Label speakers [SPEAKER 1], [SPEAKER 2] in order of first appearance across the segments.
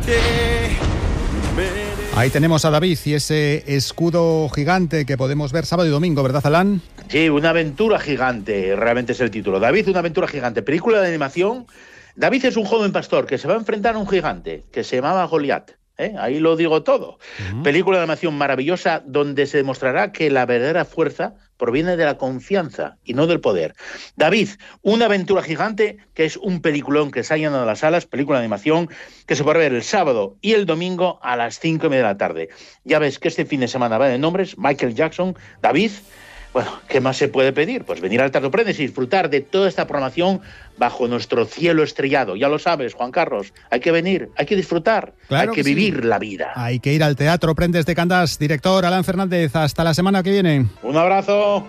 [SPEAKER 1] Ahí tenemos a David y ese escudo gigante que podemos ver sábado y domingo, ¿verdad, Alan?
[SPEAKER 2] Sí, una aventura gigante, realmente es el título. David, una aventura gigante, película de animación. David es un joven pastor que se va a enfrentar a un gigante que se llamaba Goliat. Ahí lo digo todo. Película de animación maravillosa donde se demostrará que la verdadera fuerza proviene de la confianza y no del poder. David, una aventura gigante, que es un peliculón que se ha llenado las salas, película de animación, que se podrá ver el sábado y el domingo a las 5:30 de la tarde. Ya ves que este fin de semana va de nombres, Michael Jackson, David. Bueno, ¿qué más se puede pedir? Pues venir al Teatro Prendes y disfrutar de toda esta programación bajo nuestro cielo estrellado. Ya lo sabes, Juan Carlos, hay que venir, hay que disfrutar, claro, hay que vivir la vida.
[SPEAKER 1] Hay que ir al Teatro Prendes de Candás. Director Alan Fernández, hasta la semana que viene.
[SPEAKER 2] Un abrazo.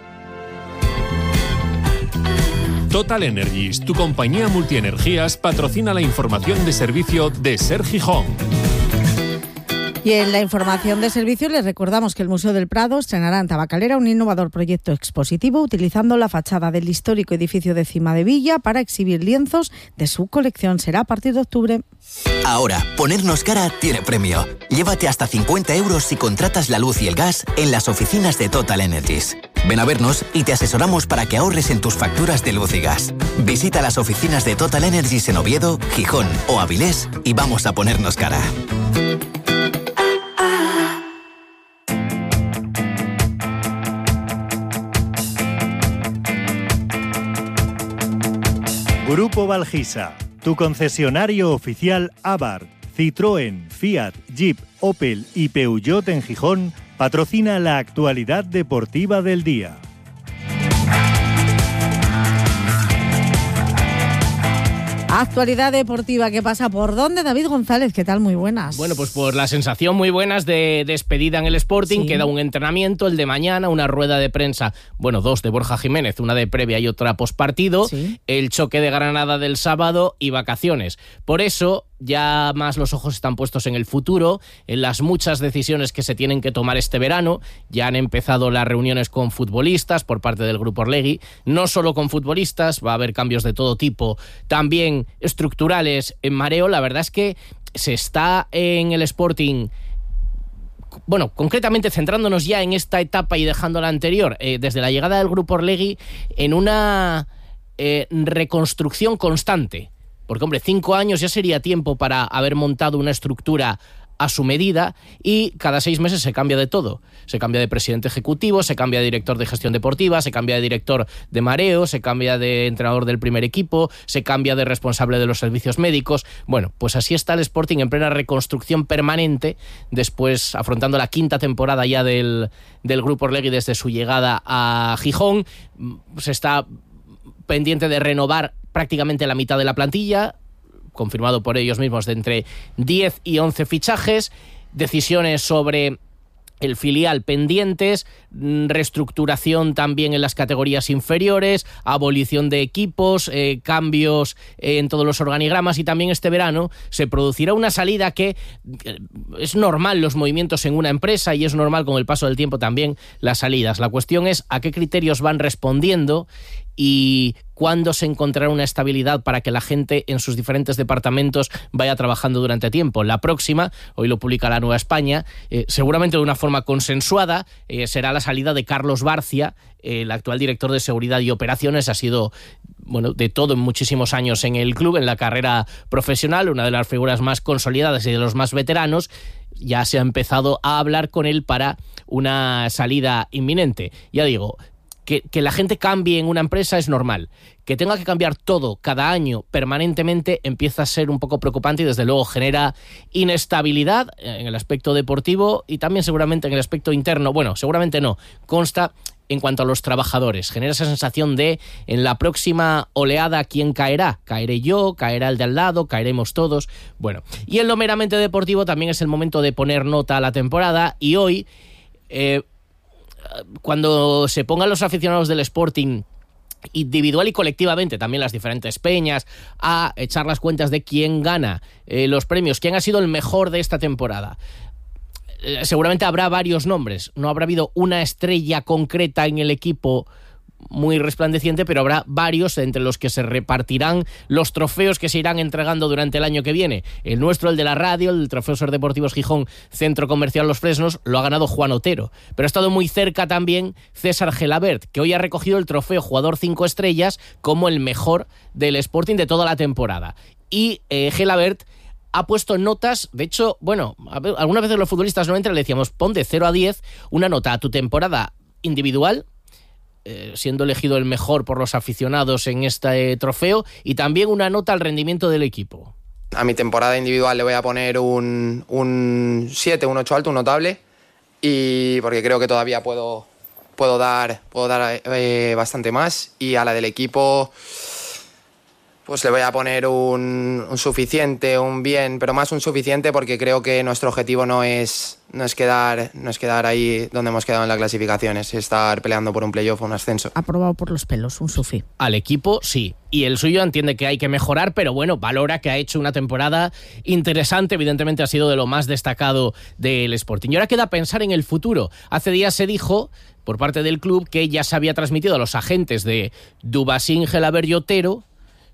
[SPEAKER 3] Total Energies, tu compañía multienergías, patrocina la información de servicio de Ser Gijón.
[SPEAKER 4] Y en la información de servicio les recordamos que el Museo del Prado estrenará en Tabacalera un innovador proyecto expositivo utilizando la fachada del histórico edificio de Cima de Villa para exhibir lienzos de su colección. Será a partir de octubre.
[SPEAKER 5] Ahora, ponernos cara tiene premio. Llévate hasta 50 euros si contratas la luz y el gas en las oficinas de Total Energies. Ven a vernos y te asesoramos para que ahorres en tus facturas de luz y gas. Visita las oficinas de Total Energies en Oviedo, Gijón o Avilés y vamos a ponernos cara.
[SPEAKER 6] Grupo Valgisa, tu concesionario oficial Abarth, Citroën, Fiat, Jeep, Opel y Peugeot en Gijón, patrocina la actualidad deportiva del día.
[SPEAKER 4] Actualidad deportiva que pasa por dónde, David González, ¿qué tal? Muy buenas.
[SPEAKER 7] Bueno, pues por la sensación muy buenas de despedida en el Sporting, sí. Queda un entrenamiento, el de mañana, una rueda de prensa, bueno, dos de Borja Jiménez, una de previa y otra postpartido, sí. El choque de Granada del sábado y vacaciones. Por eso ya más los ojos están puestos en el futuro, en las muchas decisiones que se tienen que tomar este verano. Ya han empezado las reuniones con futbolistas por parte del Grupo Orlegui, no solo con futbolistas, va a haber cambios de todo tipo, también estructurales en Mareo. La verdad es que se está en el Sporting, bueno, concretamente centrándonos ya en esta etapa y dejando la anterior, desde la llegada del Grupo Orlegui, en una reconstrucción constante. Porque, hombre, 5 años ya sería tiempo para haber montado una estructura a su medida y cada 6 meses se cambia de todo. Se cambia de presidente ejecutivo, se cambia de director de gestión deportiva, se cambia de director de mareo, se cambia de entrenador del primer equipo, se cambia de responsable de los servicios médicos. Bueno, pues así está el Sporting en plena reconstrucción permanente, después afrontando la 5ª temporada ya del Grupo Orlegui desde su llegada a Gijón. Se está pendiente de renovar prácticamente la mitad de la plantilla, confirmado por ellos mismos, de entre 10 y 11 fichajes, decisiones sobre el filial pendientes, reestructuración también en las categorías inferiores, abolición de equipos, cambios en todos los organigramas, y también este verano se producirá una salida que es normal los movimientos en una empresa y es normal con el paso del tiempo también las salidas. La cuestión es a qué criterios van respondiendo y cuándo se encontrará una estabilidad para que la gente en sus diferentes departamentos vaya trabajando durante tiempo. La próxima, hoy lo publica La Nueva España, seguramente de una forma consensuada, será la salida de Carlos Barcia, el actual director de Seguridad y Operaciones. Ha sido, bueno, de todo en muchísimos años en el club, en la carrera profesional, una de las figuras más consolidadas y de los más veteranos. Ya se ha empezado a hablar con él para una salida inminente. Ya digo, que la gente cambie en una empresa es normal. Que tenga que cambiar todo cada año permanentemente empieza a ser un poco preocupante y desde luego genera inestabilidad en el aspecto deportivo y también seguramente en el aspecto interno. Bueno, seguramente no, consta en cuanto a los trabajadores. Genera esa sensación de en la próxima oleada ¿quién caerá? ¿Caeré yo? ¿Caerá el de al lado? ¿Caeremos todos? Bueno, y en lo meramente deportivo también es el momento de poner nota a la temporada y hoy cuando se pongan los aficionados del Sporting individual y colectivamente, también las diferentes peñas, a echar las cuentas de quién gana los premios, quién ha sido el mejor de esta temporada, seguramente habrá varios nombres. No habrá habido una estrella concreta en el equipo muy resplandeciente, pero habrá varios entre los que se repartirán los trofeos que se irán entregando durante el año que viene. El nuestro, el de la radio, el Trofeo Ser Deportivos Gijón Centro Comercial Los Fresnos, lo ha ganado Juan Otero, pero ha estado muy cerca también César Gelabert, que hoy ha recogido el trofeo Jugador 5 Estrellas como el mejor del Sporting de toda la temporada. Y Gelabert ha puesto notas, de hecho, bueno, algunas veces los futbolistas no entran, le decíamos, pon de 0 a 10 una nota a tu temporada individual, siendo elegido el mejor por los aficionados en este trofeo, y también una nota al rendimiento del equipo.
[SPEAKER 8] A mi temporada individual le voy a poner un 7, un 8 alto, un notable, y porque creo que todavía puedo dar bastante más. Y a la del equipo, pues le voy a poner un suficiente, un bien, pero más un suficiente, porque creo que nuestro objetivo no es quedar ahí donde hemos quedado en la clasificación, es estar peleando por un playoff o un ascenso.
[SPEAKER 4] Aprobado por los pelos, un sufi.
[SPEAKER 7] Al equipo sí, y el suyo entiende que hay que mejorar, pero bueno, valora que ha hecho una temporada interesante, evidentemente ha sido de lo más destacado del Sporting. Y ahora queda pensar en el futuro. Hace días se dijo por parte del club que ya se había transmitido a los agentes de Dubasín, Gelabert y Otero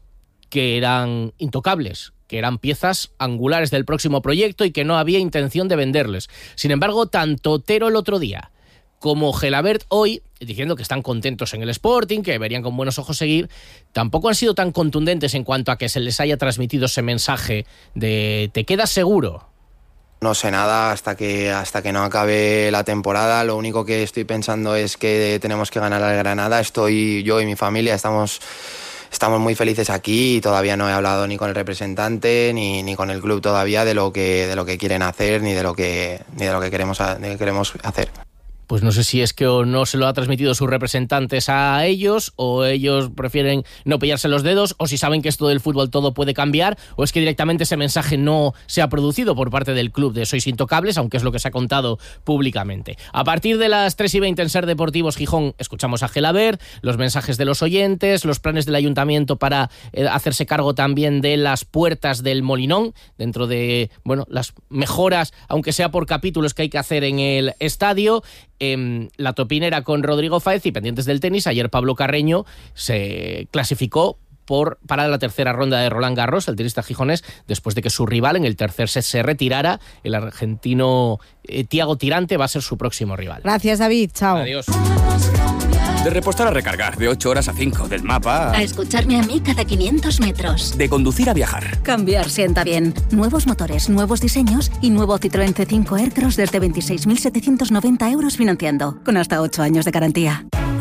[SPEAKER 7] que eran intocables, que eran piezas angulares del próximo proyecto y que no había intención de venderles. Sin embargo, tanto Otero el otro día como Gelabert hoy, diciendo que están contentos en el Sporting, que verían con buenos ojos seguir, tampoco han sido tan contundentes en cuanto a que se les haya transmitido ese mensaje de ¿te quedas seguro?
[SPEAKER 8] No sé nada hasta que no acabe la temporada. Lo único que estoy pensando es que tenemos que ganar al Granada. Yo y mi familia estamos muy felices aquí y todavía no he hablado ni con el representante ni con el club todavía de lo que quieren hacer ni de lo que queremos hacer.
[SPEAKER 7] Pues no sé si es que o no se lo ha transmitido sus representantes a ellos, o ellos prefieren no pillarse los dedos, o si saben que esto del fútbol todo puede cambiar, o es que directamente ese mensaje no se ha producido por parte del club de sois intocables, aunque es lo que se ha contado públicamente. A partir de las 3:20 en Ser Deportivos Gijón escuchamos a Gelabert, los mensajes de los oyentes, los planes del ayuntamiento para hacerse cargo también de las puertas del Molinón, dentro de las mejoras, aunque sea por capítulos, que hay que hacer en el estadio. La topinera con Rodrigo Fáez, y pendientes del tenis, ayer Pablo Carreño se clasificó para la tercera ronda de Roland Garros, el tenista gijonés, después de que su rival en el tercer set se retirara. El argentino Thiago Tirante va a ser su próximo rival.
[SPEAKER 4] Gracias, David. Chao.
[SPEAKER 7] Adiós.
[SPEAKER 9] De repostar a recargar, de 8 horas a 5, del mapa
[SPEAKER 10] a escucharme a mí cada 500 metros.
[SPEAKER 9] De conducir a viajar.
[SPEAKER 10] Cambiar sienta bien. Nuevos motores, nuevos diseños y nuevo Citroën C5 Aircross desde 26.790 euros financiando, con hasta 8 años de garantía.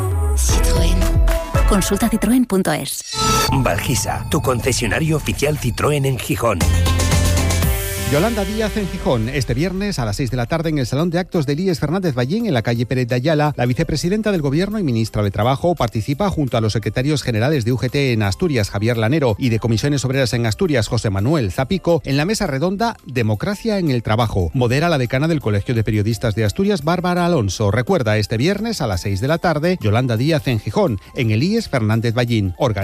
[SPEAKER 10] Citroën. Consulta citroen.es.
[SPEAKER 11] Valgisa, tu concesionario oficial Citroën en Gijón.
[SPEAKER 1] Yolanda Díaz en Gijón. Este viernes a las 6 de la tarde en el Salón de Actos del IES Fernández Ballín, en la calle Pérez de Ayala, la vicepresidenta del Gobierno y ministra de Trabajo participa junto a los secretarios generales de UGT en Asturias, Javier Lanero, y de Comisiones Obreras en Asturias, José Manuel Zapico, en la mesa redonda Democracia en el Trabajo. Modera la decana del Colegio de Periodistas de Asturias, Bárbara Alonso. Recuerda, este viernes a las 6 de la tarde, Yolanda Díaz en Gijón, en el IES Fernández Ballín.